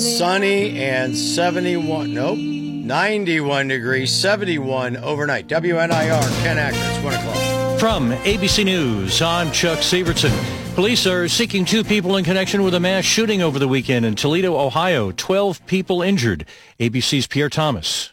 Sunny and 91 degrees, 71 overnight. WNIR, Ken Akers, 1 o'clock. From ABC News, I'm Chuck Severson. Police are seeking 2 people in connection with a mass shooting over the weekend in Toledo, Ohio. 12 people injured. ABC's Pierre Thomas.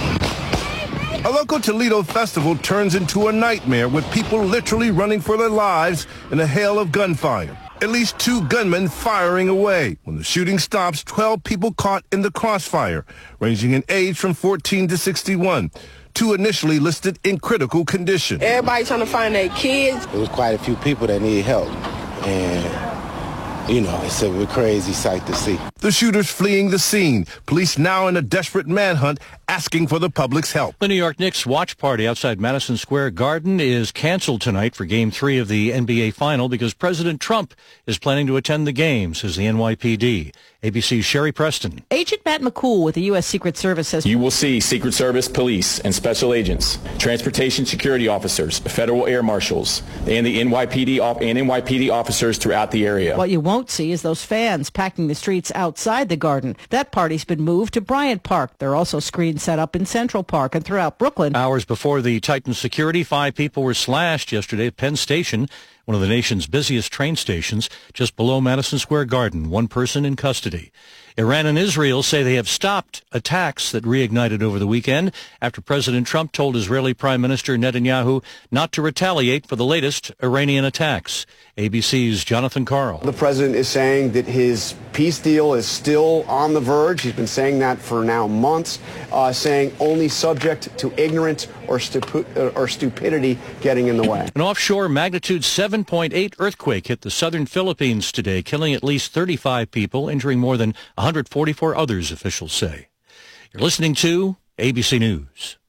A local Toledo festival turns into a nightmare with people literally running for their lives in a hail of gunfire. At least 2 gunmen firing away. When the shooting stops, 12 people caught in the crossfire, ranging in age from 14 to 61. 2 initially listed in critical condition. Everybody trying to find their kids. There was quite a few people that need help. And, it's a crazy sight to see. The shooters fleeing the scene. Police now in a desperate manhunt asking for the public's help. The New York Knicks watch party outside Madison Square Garden is canceled tonight for Game 3 of the NBA Final because President Trump is planning to attend the game, says the NYPD. ABC's Sherry Preston. Agent Matt McCool with the U.S. Secret Service says you will see Secret Service, police, and special agents, transportation security officers, federal air marshals, and the NYPD officers throughout the area. What you won't see is those fans packing the streets outside the Garden. That party's been moved to Bryant Park. There are also screens set up in Central Park and throughout Brooklyn. Hours before the tightened security, 5 people were slashed yesterday at Penn Station, one of the nation's busiest train stations, just below Madison Square Garden. 1 person in custody. Iran and Israel say they have stopped attacks that reignited over the weekend after President Trump told Israeli Prime Minister Netanyahu not to retaliate for the latest Iranian attacks. ABC's Jonathan Karl. The president is saying that his peace deal is still on the verge. He's been saying that for now months, saying only subject to ignorance or stupidity getting in the way. An offshore magnitude 7.8 earthquake hit the southern Philippines today, killing at least 35 people, injuring more than 144 others, officials say. You're listening to ABC News.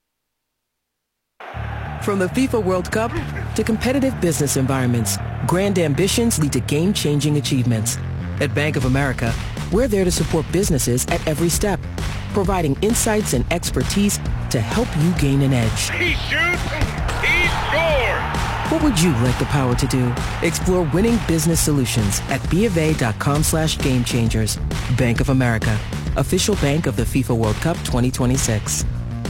From the FIFA World Cup to competitive business environments, grand ambitions lead to game-changing achievements. At Bank of America, we're there to support businesses at every step, providing insights and expertise to help you gain an edge. He shoots, he scores! What would you like the power to do? Explore winning business solutions at BofA.com/gamechangers. Bank of America, official bank of the FIFA World Cup 2026.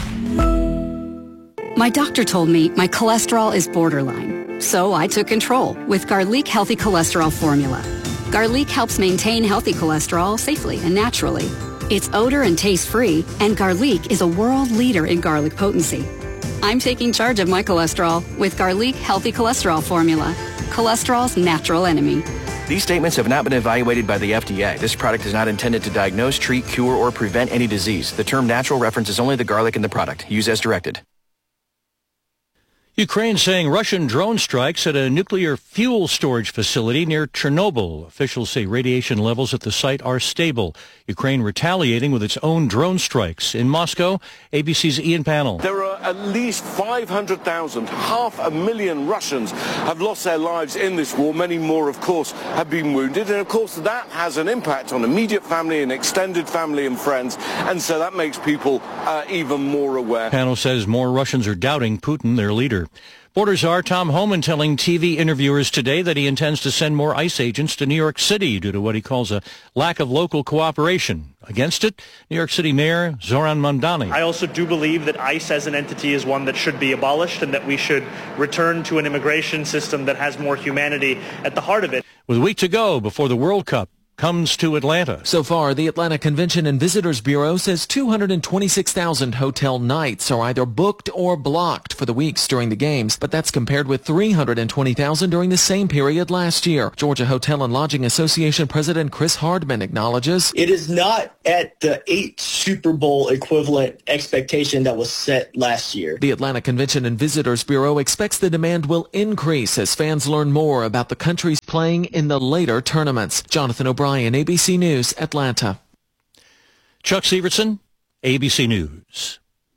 My doctor told me my cholesterol is borderline, so I took control with Garlic Healthy Cholesterol Formula. Garlic helps maintain healthy cholesterol safely and naturally. It's odor and taste-free, and Garlic is a world leader in garlic potency. I'm taking charge of my cholesterol with Garlic Healthy Cholesterol Formula, cholesterol's natural enemy. These statements have not been evaluated by the FDA. This product is not intended to diagnose, treat, cure, or prevent any disease. The term natural references only the garlic in the product. Use as directed. Ukraine saying Russian drone strikes at a nuclear fuel storage facility near Chernobyl. Officials say radiation levels at the site are stable. Ukraine retaliating with its own drone strikes. In Moscow, ABC's Ian Pannell. There are at least 500,000, 500,000 Russians have lost their lives in this war. Many more, of course, have been wounded. And, of course, that has an impact on immediate family and extended family and friends. And so that makes people even more aware. Pannell says more Russians are doubting Putin, their leader. Border czar Tom Homan telling TV interviewers today that he intends to send more ICE agents to New York City due to what he calls a lack of local cooperation. Against it, New York City Mayor Zoran Mamdani. I also do believe that ICE as an entity is one that should be abolished and that we should return to an immigration system that has more humanity at the heart of it. With a week to go before the World Cup comes to Atlanta. So far, the Atlanta Convention and Visitors Bureau says 226,000 hotel nights are either booked or blocked for the weeks during the games, but that's compared with 320,000 during the same period last year. Georgia Hotel and Lodging Association President Chris Hardman acknowledges it is not at the 8 Super Bowl equivalent expectation that was set last year. The Atlanta Convention and Visitors Bureau expects the demand will increase as fans learn more about the countries playing in the later tournaments. Jonathan O'Brien, ABC News, Atlanta. Chuck Severson, ABC News.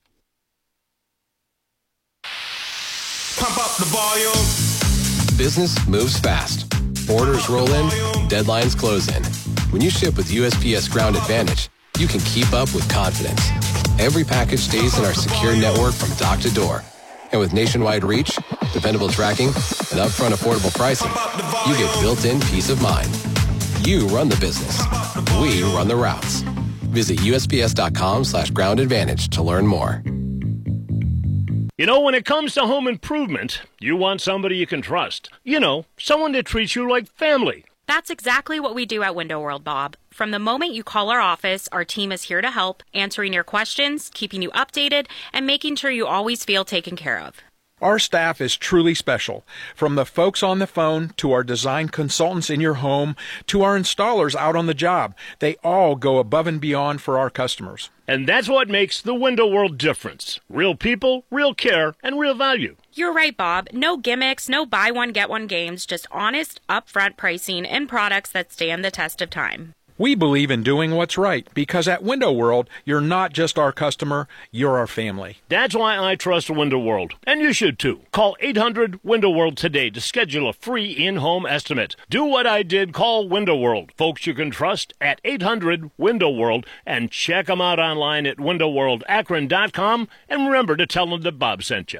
Pump up the volume. Business moves fast. Orders roll in, deadlines close in. When you ship with USPS Ground Advantage, you can keep up with confidence. Every package stays in our secure network from dock to door. And with nationwide reach, dependable tracking, and upfront affordable pricing, you get built-in peace of mind. You run the business. We run the routes. Visit USPS.com/groundadvantage to learn more. You know, when it comes to home improvement, you want somebody you can trust. You know, someone that treats you like family. That's exactly what we do at Window World, Bob. From the moment you call our office, our team is here to help, answering your questions, keeping you updated, and making sure you always feel taken care of. Our staff is truly special. From the folks on the phone to our design consultants in your home to our installers out on the job, they all go above and beyond for our customers. And that's what makes the Window World difference. Real people, real care, and real value. You're right, Bob. No gimmicks, no buy one, get one games, just honest, upfront pricing and products that stand the test of time. We believe in doing what's right because at Window World, you're not just our customer, you're our family. That's why I trust Window World, and you should too. Call 800-WINDOW WORLD today to schedule a free in-home estimate. Do what I did, call Window World. Folks you can trust at 800-WINDOW WORLD, and check them out online at windowworldakron.com, and remember to tell them that Bob sent you.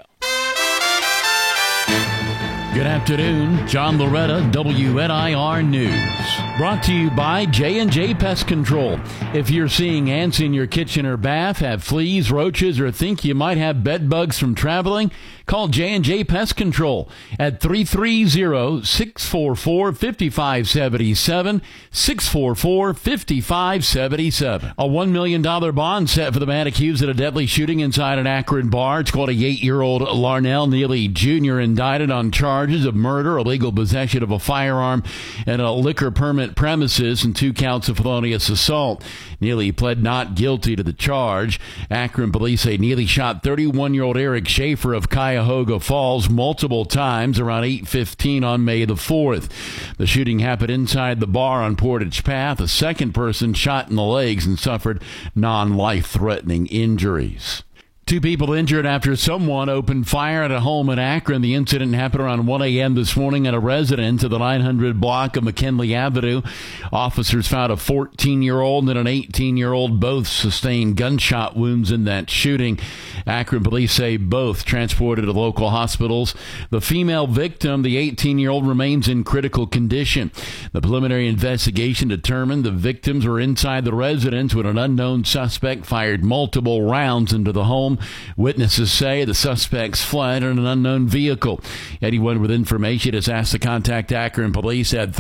Good afternoon, John Loretta, WNIR News. Brought to you by J&J Pest Control. If you're seeing ants in your kitchen or bath, have fleas, roaches, or think you might have bed bugs from traveling, call J&J Pest Control at 330-644-5577, 644-5577. A $1 million bond set for the man accused of a deadly shooting inside an Akron bar. It's called a 8-year-old Larnell Neely Jr. indicted on charges of murder, illegal possession of a firearm, and a liquor permit premises, and 2 counts of felonious assault. Neely pled not guilty to the charge. Akron police say Neely shot 31-year-old Eric Schaefer of Cuyahoga Falls multiple times around 8:15 on May the 4th. The shooting happened inside the bar on Portage Path. A second person shot in the legs and suffered non-life-threatening injuries. 2 people injured after someone opened fire at a home in Akron. The incident happened around 1 a.m. this morning at a residence of the 900 block of McKinley Avenue. Officers found a 14-year-old and an 18-year-old. Both sustained gunshot wounds in that shooting. Akron police say both transported to local hospitals. The female victim, the 18-year-old, remains in critical condition. The preliminary investigation determined the victims were inside the residence when an unknown suspect fired multiple rounds into the home. Witnesses say the suspects fled in an unknown vehicle. Anyone with information is asked to contact Akron police at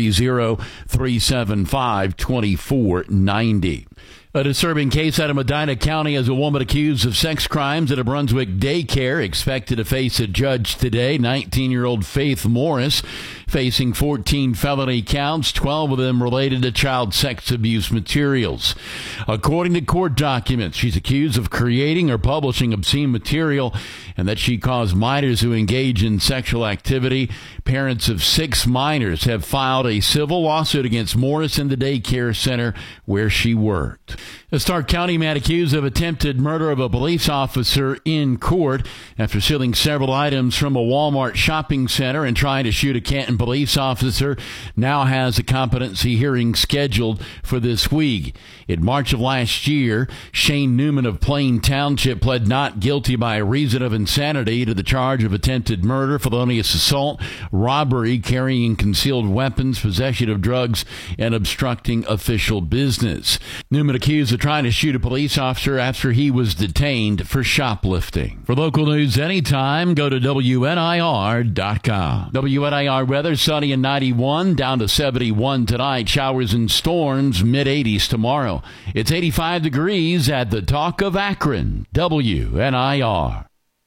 330-375-2490. A disturbing case out of Medina County as a woman accused of sex crimes at a Brunswick daycare expected to face a judge today. 19-year-old Faith Morris facing 14 felony counts, 12 of them related to child sex abuse materials. According to court documents, she's accused of creating or publishing obscene material and that she caused minors who engage in sexual activity. Parents of 6 minors have filed a civil lawsuit against Morris and the daycare center where she worked. A Stark County man accused of attempted murder of a police officer in court after stealing several items from a Walmart shopping center and trying to shoot a Canton police officer now has a competency hearing scheduled for this week. In March of last year, Shane Newman of Plain Township pled not guilty by reason of insanity to the charge of attempted murder, felonious assault, robbery, carrying concealed weapons, possession of drugs, and obstructing official business. Newman accused of trying to shoot a police officer after he was detained for shoplifting. For local news anytime, go to WNIR.com. WNIR weather, sunny and 91, down to 71 tonight. Showers and storms, mid-80s tomorrow. It's 85 degrees at the Talk of Akron. WNIR.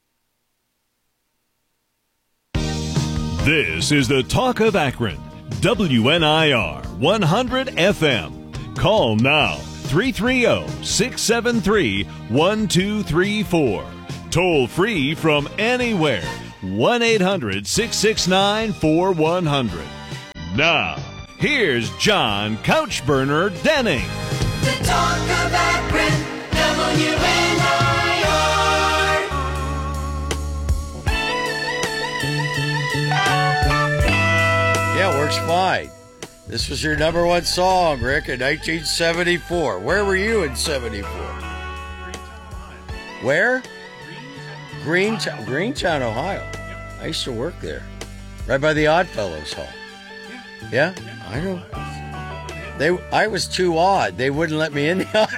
This is the Talk of Akron. WNIR 100 FM. Call now. 330-673-1234. Toll free from anywhere. 1-800-669-4100. Now, here's John Couchburner Denning. The Talk of Akron, WNIR. Yeah, works fine. This was your number 1 song, Rick, in 1974. Where were you in 74? Where? Greentown, Ohio. I used to work there. Right by the Oddfellows Hall. Yeah? I know. I was too odd. They wouldn't let me in the yard.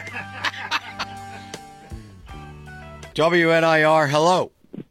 WNIR, hello.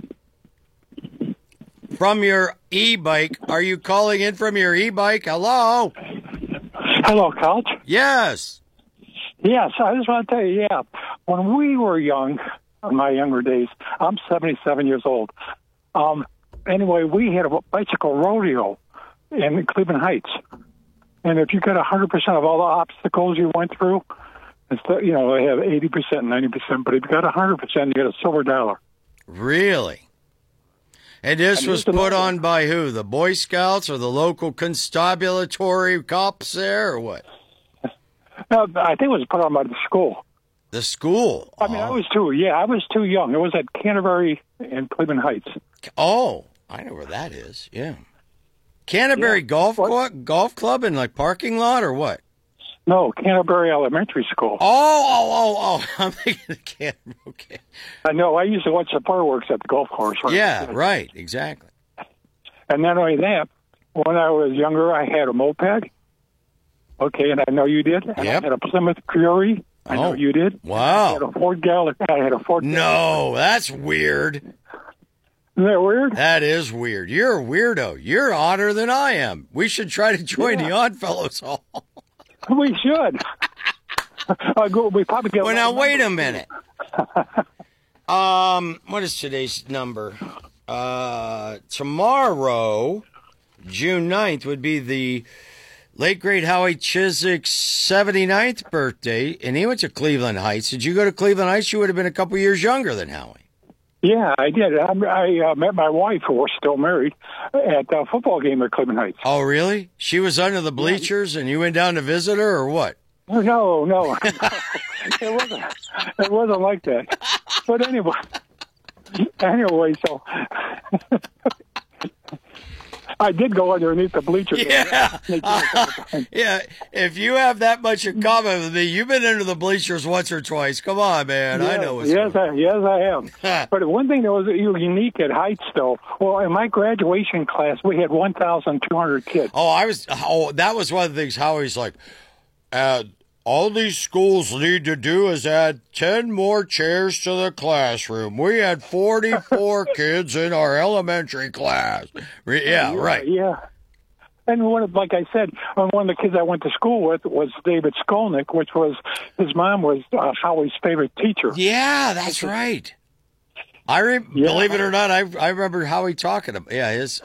From your e-bike. Are you calling in from your e-bike? Hello? Hello, Couch. Yes. Yes, I just want to tell you, when we were young, in my younger days, I'm 77 years old. Anyway, we had a bicycle rodeo in Cleveland Heights. And if you got 100% of all the obstacles you went through, instead, they have 80%, 90%, but if you got 100%, you get a silver dollar. Really? And this was put on by who? The Boy Scouts or the local constabulary cops there, or what? No, I think it was put on by the school. The school? I mean, I was too young. It was at Canterbury in Cleveland Heights. Oh, I know where that is, yeah. Canterbury Golf Club in, like, parking lot, or what? No, Canterbury Elementary School. Oh. I'm thinking of Canterbury. Okay. I know. I used to watch the fireworks at the golf course. Right? Yeah, right. Exactly. And not only that, when I was younger, I had a moped. Okay, and I know you did. And I had a Plymouth Fury. I know you did. Wow. I had a Ford Galaxy. No, that's weird. Isn't that weird? That is weird. You're a weirdo. You're odder than I am. We should try to join the Oddfellows Hall. We should. We probably get. Well, now wait a minute. What is today's number? Tomorrow, June 9th, would be the late great Howie Chiswick's 79th birthday, and he went to Cleveland Heights. Did you go to Cleveland Heights? You would have been a couple years younger than Howie. Yeah, I did. I met my wife, who was still married, at a football game at Cleveland Heights. Oh, really? She was under the bleachers, and you went down to visit her, or what? No. It wasn't like that. But anyway, so I did go underneath the bleachers. Yeah. Yeah. If you have that much in common with me, you've been under the bleachers once or twice. Come on, man. Yes, I know what's Yes, I have. But one thing that was unique at Heights, though, well, in my graduation class, we had 1,200 kids. That was one of the things Howie's like, all these schools need to do is add 10 more chairs to the classroom. We had 44 kids in our elementary class. Yeah, right. Yeah. And like I said, one of the kids I went to school with was David Skolnick, which was, his mom was Howie's favorite teacher. Yeah, that's right. Believe it or not, I remember Howie talking about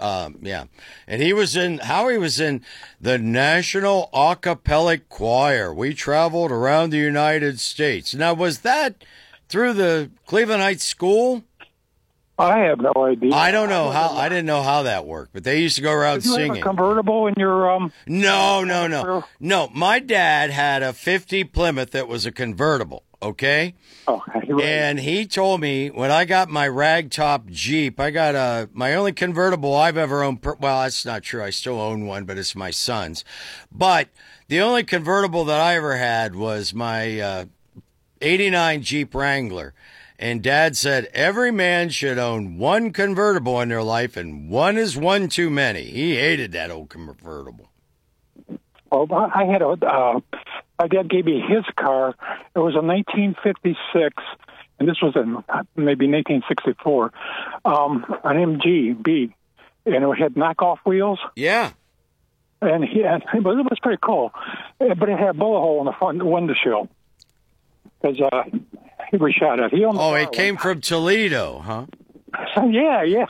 and Howie was in the National Acapella Choir. We traveled around the United States. Now, was that through the Cleveland Heights School? I have no idea. I don't know how. I didn't know how that worked, but they used to go around Did you singing. have a convertible in your No. My dad had a 50 Plymouth that was a convertible. Okay. Okay. And he told me when I got my ragtop Jeep, I got my only convertible I've ever owned. Well, that's not true. I still own one, but it's my son's. But the only convertible that I ever had was my 89 Jeep Wrangler. And Dad said every man should own one convertible in their life, and one is one too many. He hated that old convertible. Oh, I had my dad gave me his car. It was a 1956, and this was in maybe 1964, an MGB, and it had knockoff wheels. Yeah. And it was pretty cool, but it had a bullet hole in the front windshield because he was shot at. It came from Toledo, huh? Yeah.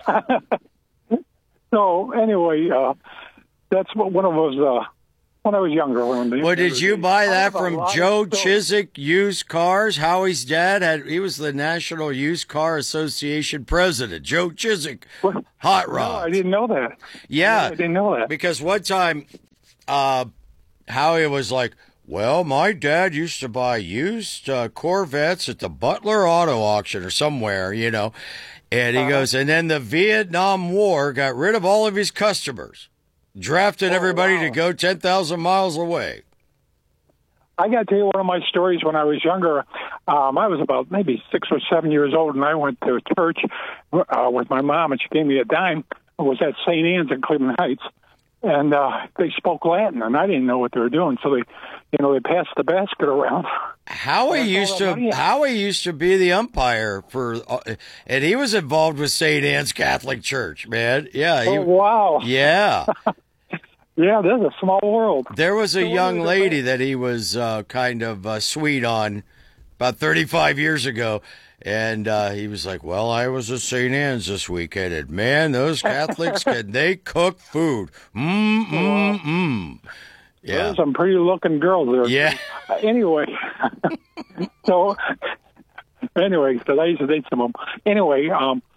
So anyway, that's what one of those. When I was younger. Well, did you buy that from Joe Chiswick Used Cars? Howie's dad he was the National Used Car Association president. Joe Chiswick, Hot Rods. No, I didn't know that. Yeah, I didn't know that. Because one time, Howie was like, well, my dad used to buy used Corvettes at the Butler Auto Auction or somewhere, And he goes, and then the Vietnam War got rid of all of his customers. Drafted everybody to go 10,000 miles away. I got to tell you one of my stories when I was younger. I was about maybe 6 or 7 years old, and I went to church with my mom, and she gave me a dime. It was at St. Anne's in Cleveland Heights. and they spoke Latin, and I didn't know what they were doing. So they passed the basket around. Howie used to be the umpire for, and he was involved with St. Anne's Catholic Church, man. Yeah. Oh, wow. Yeah. Yeah, this is a small world. There was a young lady that he was kind of sweet on about 35 years ago. And he was like, well, I was at St. Anne's this weekend, and man, those Catholics, they cook food. Yeah. There's some pretty looking girls there. Yeah. Anyway, so I used to date some of them. Anyway,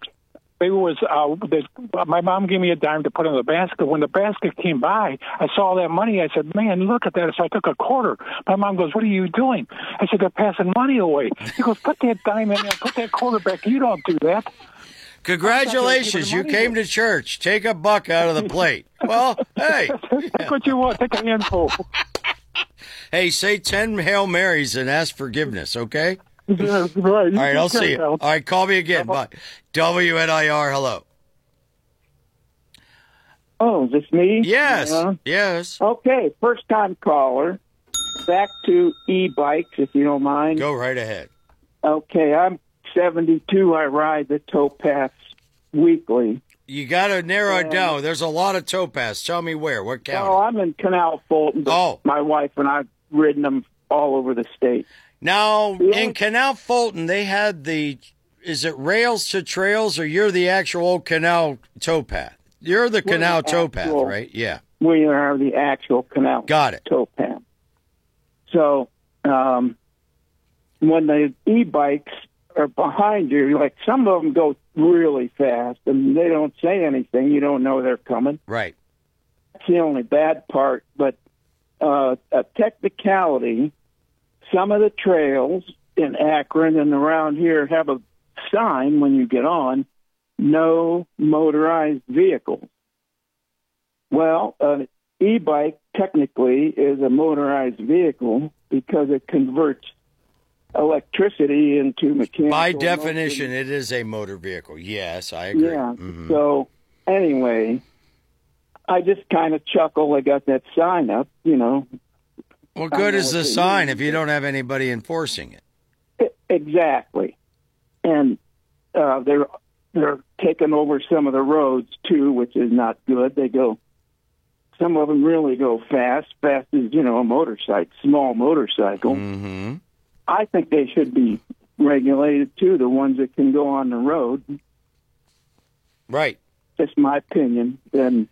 my mom gave me a dime to put in the basket. When the basket came by, I saw that money. I said, man, look at that. So I took a quarter. My mom goes, what are you doing? I said, they're passing money away. He goes, put that dime in there. Put that quarter back. You don't do that. Congratulations. You came to church. Take a buck out of the plate. Well, hey. Take what you want. Take a handful. Hey, say 10 Hail Marys and ask forgiveness, okay? Yeah, right. All right, I'll see you. All right, call me again. Bye. WNIR, hello. Oh, is this me? Yes, yes. Okay, first-time caller. Back to e-bikes, if you don't mind. Go right ahead. Okay, I'm 72. I ride the towpaths weekly. You got to narrow it down. There's a lot of towpaths. Tell me where. What county? Oh, I'm in Canal Fulton. My wife and I've ridden them all over the state. Now, in Canal Fulton, they had is it rails to trails, or you're the actual canal towpath? You're the canal towpath, right? Yeah. We are the actual canal towpath. So, when the e-bikes are behind you, like some of them go really fast, and they don't say anything. You don't know they're coming. Right. That's the only bad part. But a technicality, some of the trails in Akron and around here have a sign when you get on, no motorized vehicles. Well, an e-bike technically is a motorized vehicle because it converts electricity into mechanical. By definition, it is a motor vehicle. Yes, I agree. Yeah. So anyway, I just kind of chuckle. I got that sign up, What good is the sign if you don't have anybody enforcing it? Exactly. And they're taking over some of the roads too, which is not good. Some of them really go fast as a motorcycle, small motorcycle. Mm-hmm. I think they should be regulated too, the ones that can go on the road. Right. That's my opinion. And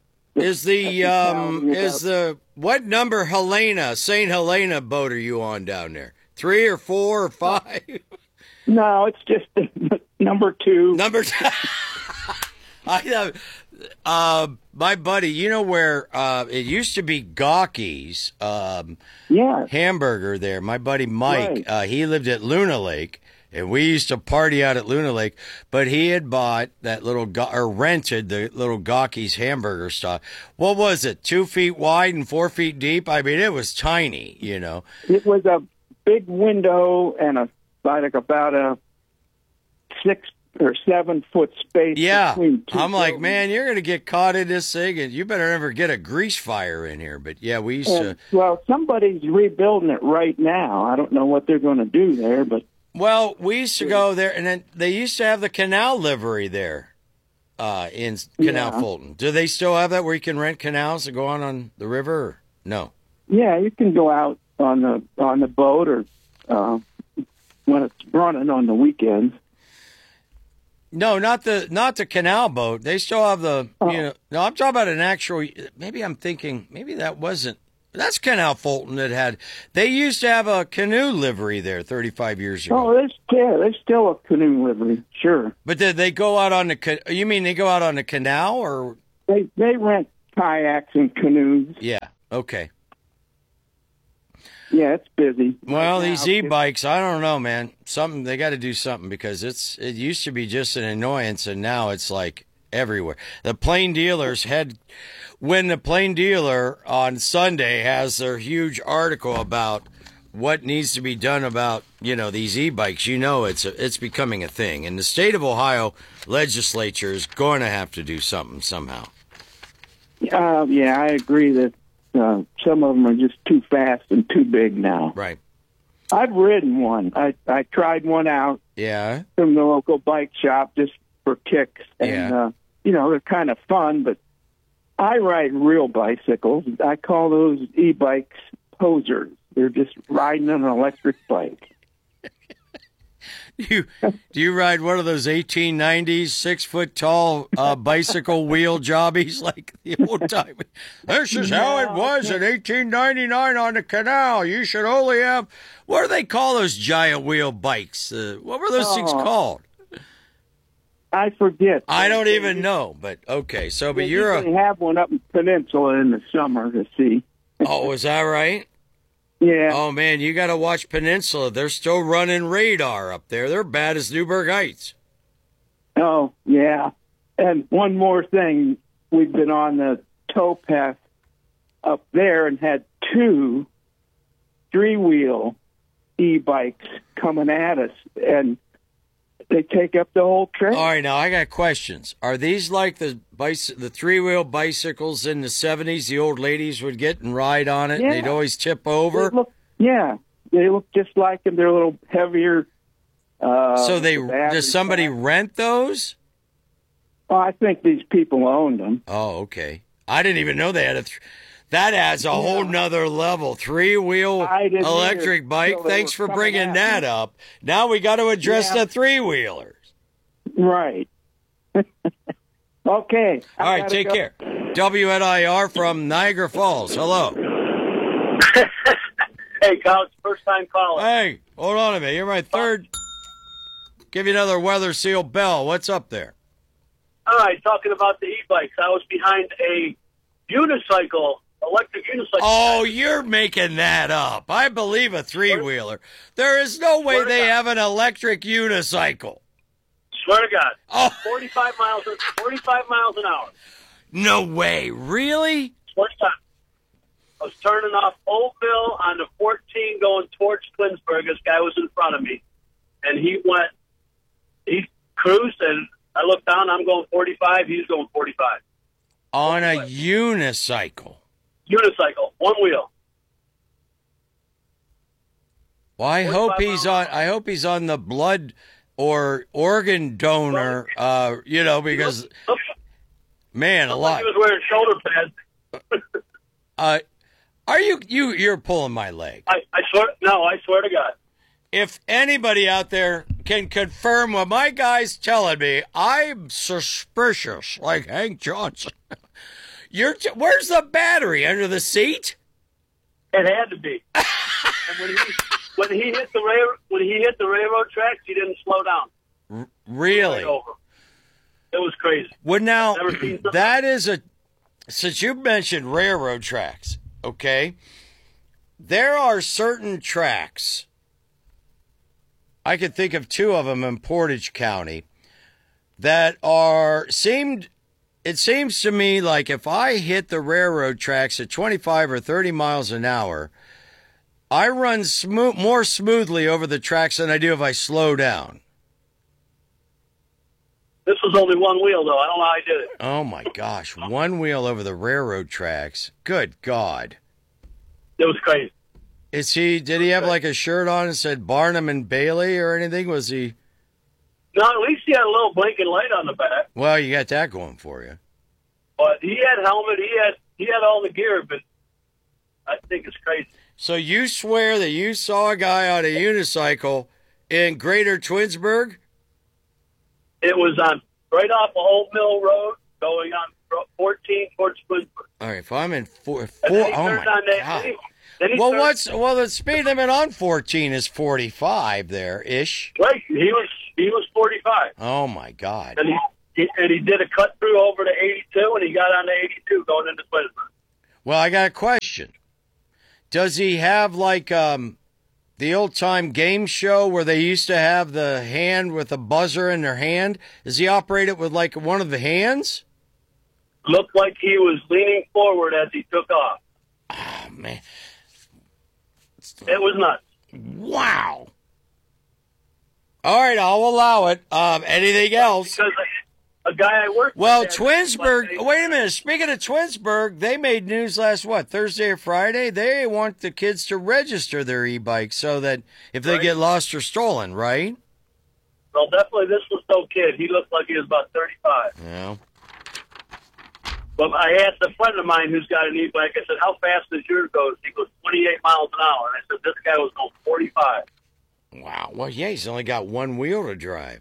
what number St. Helena boat are you on down there? 3 or 4 or 5? No, it's just number 2. Number 2. My buddy, you know where it used to be Gawky's hamburger there. My buddy Mike, he lived at Luna Lake, and we used to party out at Luna Lake. But he had bought that rented the little Gawky's hamburger style. What was it? 2 feet wide and 4 feet deep. I mean, it was tiny. It was a big window and about a 6 or 7 foot space. Yeah, between two I'm like, buildings. man, you're gonna get caught in this thing, and you better never get a grease fire in here. But yeah, we used to. Well, somebody's rebuilding it right now. I don't know what they're going to do there, but. Well, we used to go there, and then they used to have the canal livery there in Canal Fulton. Do they still have that where you can rent canals to go on the river? Or no. Yeah, you can go out on the boat or when it's running on the weekends. No, not the canal boat. They still have the No, I'm talking about an actual. Maybe I'm thinking maybe that wasn't. That's Canal Fulton that had. They used to have a canoe livery there 35 years ago. Oh, there's still a canoe livery, sure. But did they go out on the? You mean they go out on the canal or? They rent kayaks and canoes. Yeah. Okay. Yeah, it's busy. Well, these e-bikes, I don't know, man. They got to do something because it used to be just an annoyance, and now it's like everywhere. The Plain Dealers when the Plain Dealer on Sunday has their huge article about what needs to be done about these e-bikes, it's becoming a thing, and the state of Ohio legislature is going to have to do something somehow. Yeah, I agree that some of them are just too fast and too big now. Right. I've ridden one. I tried one out. Yeah. From the local bike shop just for kicks. And, they're kind of fun, but I ride real bicycles. I call those e-bikes posers. They're just riding an electric bike. Do you ride one of those 1890s 6-foot-tall bicycle wheel jobbies like the old time? This is how it was in 1899 on the canal. You should only have, what do they call those giant wheel bikes? What were those things called? I forget. I don't even know, but okay. So, but you're They have one up in Peninsula in the summer to see. Oh, is that right? Yeah. Oh, man, you got to watch Peninsula. They're still running radar up there. They're bad as Newburgh Heights. Oh, yeah. And one more thing. We've been on the towpath up there and had 2 3-wheel e-bikes coming at us, and they take up the whole trail. All right, now I got questions. Are these like the 3-wheel bicycles in the 70s the old ladies would get and ride on it? Yeah. And they'd always tip over? They look just like them. They're a little heavier. So does somebody rent those? Well, I think these people owned them. Oh, okay. I didn't even know they had that adds a whole nother level. 3-wheel electric bike. Thanks for bringing that up. Now we got to address the 3-wheelers. Right. Okay. All right, take care. WNIR from Niagara Falls. Hello. Hey, Coach, first time caller. Hey, hold on a minute. You're my third. Give you another Weather Seal bell. What's up there? All right, talking about the e-bikes. I was behind a electric unicycle. Oh, you're making that up. I believe a 3-wheeler. There is no way they have an electric unicycle. Swear to God. Oh. 45 miles an hour. No way. Really? Swear to God. I was turning off Oakville on the 14 going towards Twinsburg. This guy was in front of me, and he cruised, and I looked down. I'm going 45. He's going 45. On a unicycle. Unicycle, one wheel. Well, I hope he's on the blood or organ donor. Because man, a lot. He was wearing shoulder pads. You're pulling my leg. I swear to God. If anybody out there can confirm what my guy's telling me, I'm suspicious, like Hank Johnson. Where's the battery? Under the seat? It had to be. And when he hit the railroad tracks, he didn't slow down. Really? It was crazy. Well, now that is since you mentioned railroad tracks, okay? There are certain tracks. I could think of 2 of them in Portage County that it seems to me like if I hit the railroad tracks at 25 or 30 miles an hour, I run more smoothly over the tracks than I do if I slow down. This was only one wheel, though. I don't know how I did it. Oh, my gosh. One wheel over the railroad tracks. Good God. It was crazy. Did he have like a shirt on that said Barnum and Bailey or anything? Was he? No, at least he had a little blinking light on the back. Well, you got that going for you. But he had helmet. He had all the gear, but I think it's crazy. So you swear that you saw a guy on a unicycle in Greater Twinsburg? It was on right off of Old Mill Road, going on 14 towards Twinsburg. All right, if I'm in 4 oh my God. The speed limit on 14 is 45 there ish. Right, he was 45. Oh my God! And he did a cut through over to 82, and he got on to 82 going into Twinsburg. Well, I got a question. Does he have like the old time game show where they used to have the hand with a buzzer in their hand? Does he operate it with like one of the hands? Looked like he was leaning forward as he took off. Oh man. It was nuts. Wow. All right, I'll allow it. Anything else? Because a guy I worked Well, with. Twinsburg, wait a minute. Speaking of Twinsburg, they made news last, Thursday or Friday? They want the kids to register their e-bikes so that if they get lost or stolen, right? Well, definitely this was no kid. He looked like he was about 35. Yeah. But I asked a friend of mine who's got an e-bike, I said, how fast does yours go? He goes 28 miles an hour. And I said, this guy was going 45. Wow. Well, yeah, he's only got one wheel to drive.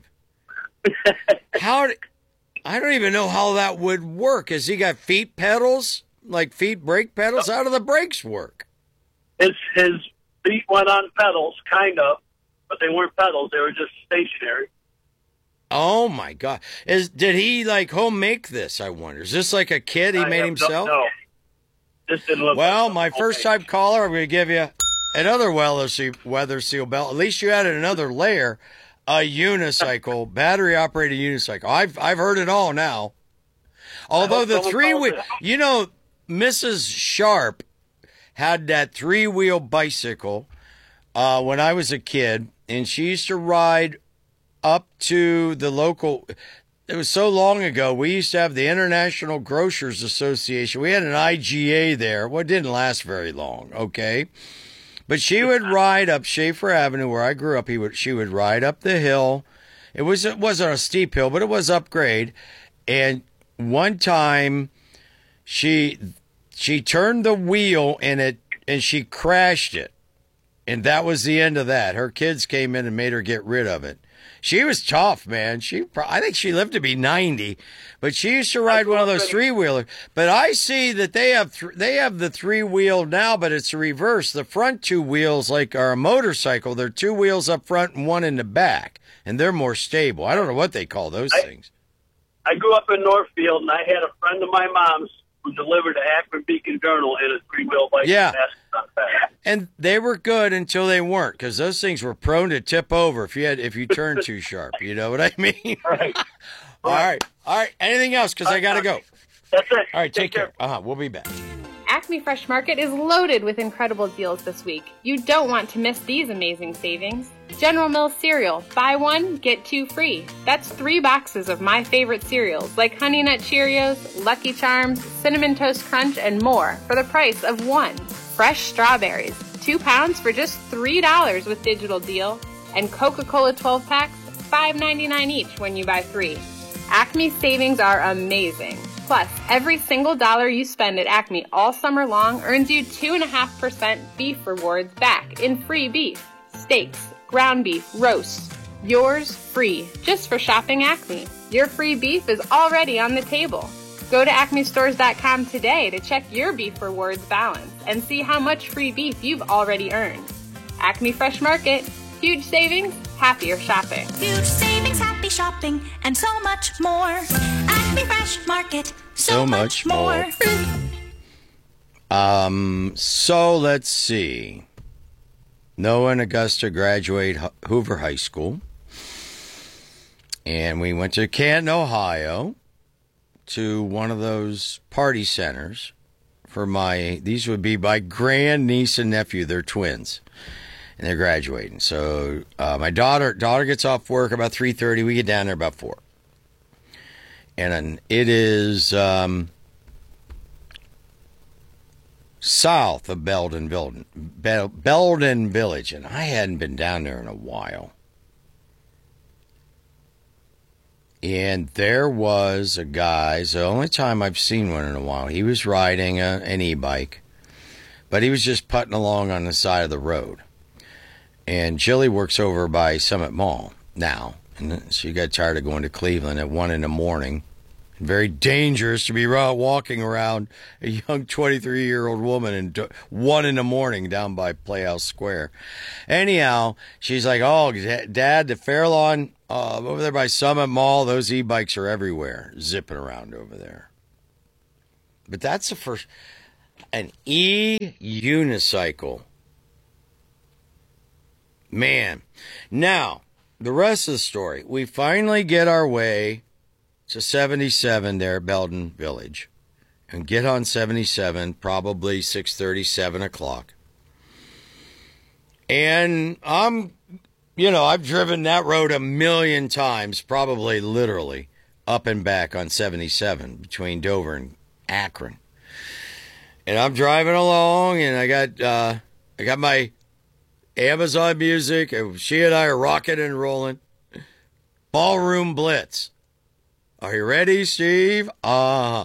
I don't even know how that would work. Has he got feet pedals, like feet brake pedals? How do the brakes work? His feet went on pedals, kind of, but they weren't pedals. They were just stationary. Oh, my God. Did he, home make this, I wonder? Is this like a kit he made himself? No. This didn't look well, like my first-time caller, I'm going to give you another weather seal belt. At least you added another layer. A unicycle, battery-operated unicycle. I've heard it all now. Although the three-wheel, Mrs. Sharp had that three-wheel bicycle when I was a kid, and she used to ride up to the local. It was so long ago. We used to have the International Grocers Association. We had an IGA there. Well, it didn't last very long. Okay. But she would ride up Schaefer Avenue, where I grew up. She would ride up the hill. It wasn't a steep hill, but it was upgrade. And one time, she turned the wheel and she crashed it, and that was the end of that. Her kids came in and made her get rid of it. She was tough, man. I think she lived to be 90, but she used to ride one of those three-wheelers. But I see that they have the three-wheel now, but it's a reverse. The front two wheels, are a motorcycle, they're two wheels up front and one in the back, and they're more stable. I don't know what they call those things. I grew up in Northfield, and I had a friend of my mom's who delivered the Akron Beacon Journal in a three-wheel bike. Yeah. And they were good until they weren't, because those things were prone to tip over if you turned too sharp. You know what I mean? Right. All right. Anything else? Because I got to go. That's it. All right, take care. We'll be back. Acme Fresh Market is loaded with incredible deals this week. You don't want to miss these amazing savings. General Mills cereal, buy one, get two free. That's 3 boxes of my favorite cereals like Honey Nut Cheerios, Lucky Charms, Cinnamon Toast Crunch, and more for the price of 1. Fresh strawberries, 2 pounds for just $3 with digital deal. And Coca-Cola 12 packs, $5.99 each when you buy 3. Acme savings are amazing. Plus, every single dollar you spend at Acme all summer long earns you 2.5% beef rewards back in free beef, steaks, ground beef, roasts. Yours free, just for shopping Acme. Your free beef is already on the table. Go to acmestores.com today to check your beef rewards balance and see how much free beef you've already earned. Acme Fresh Market. Huge savings, happier shopping. Huge savings, happy shopping, and so much more. Acme Fresh Market. So much more. So let's see. Noah and Augusta graduate Hoover High School. And we went to Canton, Ohio, to one of those party centers for these would be my grandniece and nephew. They're twins, and they're graduating. So my daughter gets off work about 3:30. We get down there about 4. And it is south of Belden Village, and I hadn't been down there in a while. And there was a guy, it's the only time I've seen one in a while. He was riding an e-bike, but he was just putting along on the side of the road. And Jilly works over by Summit Mall now, and she got tired of going to Cleveland at 1 in the morning. Very dangerous to be walking around a young 23-year-old woman at 1 in the morning down by Playhouse Square. Anyhow, she's like, "Oh, Dad, the Fairlawn over there by Summit Mall, those e-bikes are everywhere, zipping around over there." But that's the first, an e-unicycle. Man. Now, the rest of the story. We finally get our way to 77 there at Belden Village, and get on 77, probably 6:30, 7 o'clock. And I've driven that road a million times, probably literally up and back on 77 between Dover and Akron. And I'm driving along, and I got my Amazon Music, and she and I are rocking and rolling. Ballroom Blitz. Are you ready, Steve? My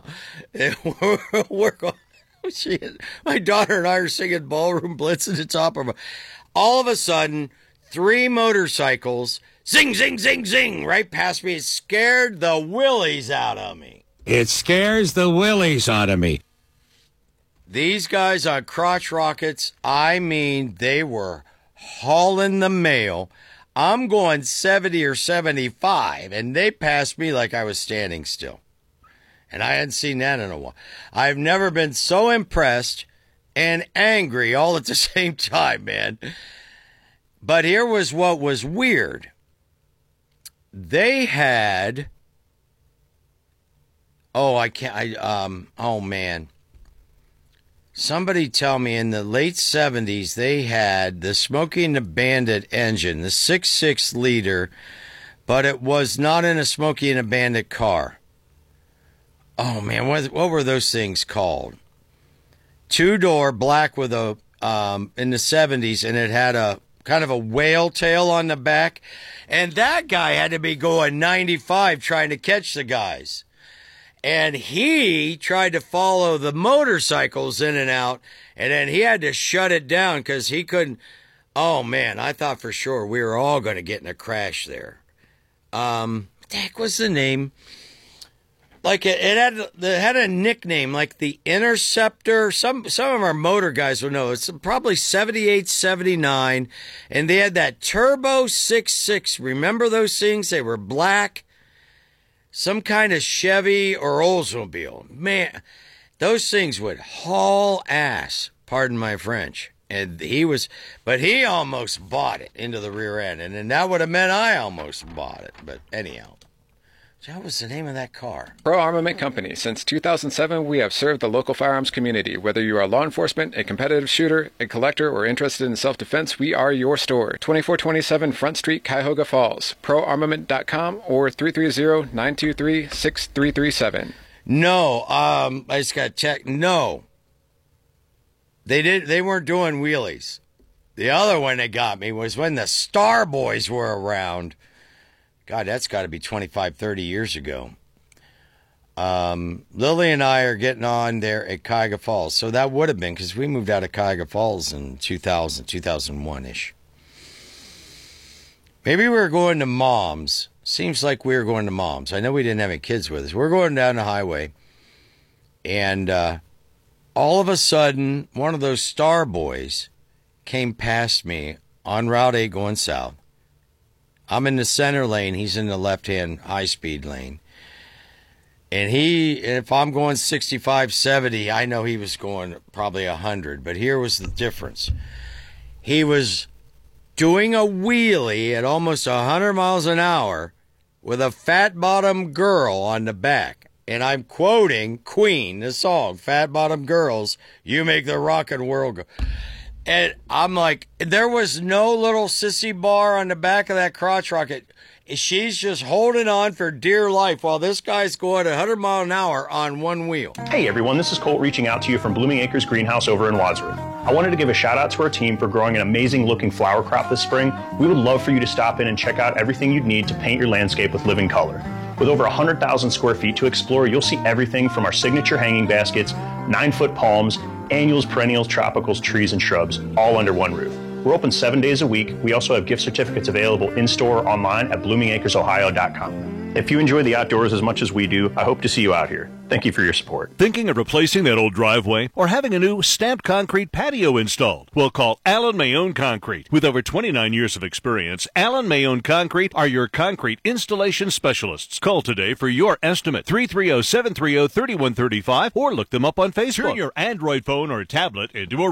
daughter and I are singing Ballroom Blitz at the top of her. All of a sudden, 3 motorcycles, zing, zing, zing, zing, right past me. It scared the willies out of me. It scares the willies out of me. These guys on crotch rockets, I mean, they were hauling the mail. I'm going 70 or 75, and they passed me like I was standing still. And I hadn't seen that in a while. I've never been so impressed and angry all at the same time, man. But here was what was weird. They had... oh, man. Somebody tell me in the late 70s, they had the Smokey and the Bandit engine, the 6.6 liter, but it was not in a Smokey and the Bandit car. Oh, man, what were those things called? 2-door, black with a, in the 70s, and it had a kind of a whale tail on the back. And that guy had to be going 95 trying to catch the guys. And he tried to follow the motorcycles in and out, and then he had to shut it down because he couldn't. Oh, man, I thought for sure we were all going to get in a crash there. What the heck was the name? Like, it had a nickname, like the Interceptor. Some of our motor guys will know. It's probably 78, 79, and they had that Turbo 6.6. Remember those things? They were black. Some kind of Chevy or Oldsmobile. Man, those things would haul ass, pardon my French. And he almost bought it into the rear end. And then that would have meant I almost bought it. But anyhow, what was the name of that car? Pro Armament Company. Since 2007, we have served the local firearms community. Whether you are law enforcement, a competitive shooter, a collector, or interested in self-defense, we are your store. 2427 Front Street, Cuyahoga Falls. ProArmament.com or 330-923-6337. No, I just got checked. No. They weren't doing wheelies. The other one that got me was when the Star Boys were around. God, that's got to be 25, 30 years ago. Lily and I are getting on there at Cuyahoga Falls. So that would have been because we moved out of Cuyahoga Falls in 2000, 2001-ish. Maybe we were going to Mom's. Seems like we were going to Mom's. I know we didn't have any kids with us. We're going down the highway. And all of a sudden, one of those Star Boys came past me on Route 8 going south. I'm in the center lane. He's in the left-hand high-speed lane. And if I'm going 65, 70, I know he was going probably 100. But here was the difference. He was doing a wheelie at almost 100 miles an hour with a fat-bottom girl on the back. And I'm quoting Queen, the song, Fat Bottom Girls, You Make the Rockin' World Go. And I'm like, there was no little sissy bar on the back of that crotch rocket. She's just holding on for dear life while this guy's going 100 miles an hour on one wheel. Hey everyone, this is Colt reaching out to you from Blooming Acres Greenhouse over in Wadsworth. I wanted to give a shout out to our team for growing an amazing looking flower crop this spring. We would love for you to stop in and check out everything you'd need to paint your landscape with living color. With over 100,000 square feet to explore, you'll see everything from our signature hanging baskets, 9-foot palms, annuals, perennials, tropicals, trees, and shrubs, all under one roof. We're open 7 days a week. We also have gift certificates available in-store or online at bloomingacresohio.com. If you enjoy the outdoors as much as we do, I hope to see you out here. Thank you for your support. Thinking of replacing that old driveway or having a new stamped concrete patio installed? Well, call Allen Mayone Concrete. With over 29 years of experience, Allen Mayone Concrete are your concrete installation specialists. Call today for your estimate, 330-730-3135, or look them up on Facebook. Turn your Android phone or tablet into a